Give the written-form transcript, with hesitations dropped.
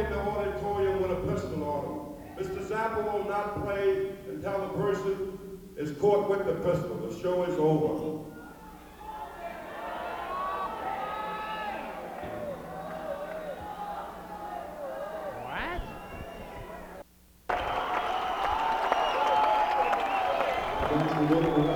in the auditorium with a pistol on him. Mr. Zappa will not play until the person is caught with the pistol. The show is over. What?